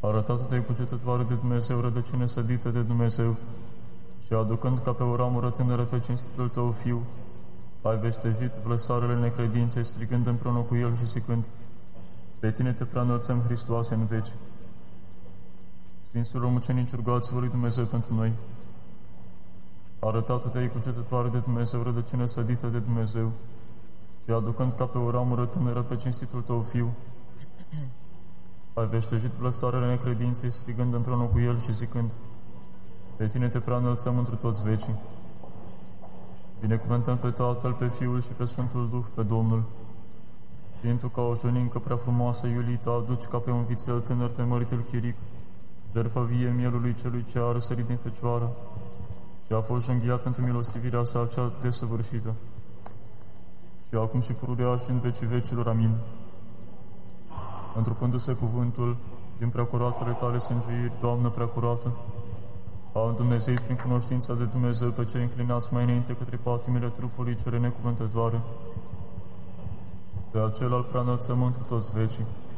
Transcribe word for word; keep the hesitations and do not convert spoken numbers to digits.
arătată-te cugetătoare de Dumnezeu, rădăcine sădită de Dumnezeu, și aducând ca pe o ramură tânără pe cinstitul tău Fiu, ai veștejit vlăsarele necredinței, strigând împreună cu El și zicând: pe tine te preanălțăm, Hristoase, în veci. Sfinților mucenici, rugați-vă lui Dumnezeu pentru noi. Arătată-te cugetătoare de Dumnezeu, rădăcine sădită de Dumnezeu, și aducând ca pe o ramură tânără pe cinstitul tău Fiu, ai veștejit vlăsarele necredinței, strigând împreună cu El și zicând: pe tine te preanălțăm întru toți vecii. Binecuvântăm pe Tatăl, pe Fiul și pe Sfântul Duh, pe Domnul. Fiind tu ca o jonincă prea frumoasă, iulită, aduci ca pe un vițel tânăr pe măritul chiric, jertfa vie mielului celui ce a răsărit din Fecioară și a fost junghiat pentru milostivirea sa cea desăvârșită. Și acum și pururea și în vecii vecilor. Amin. Întrupându-se cuvântul din preacuratele tale sânjuiri, Doamnă preacurată, a îndumnezeit prin cunoștința de Dumnezeu pe cei înclinați mai înainte către patimile trupului cele necuvântătoare, pe acela îl preanălțăm întru toți vecii.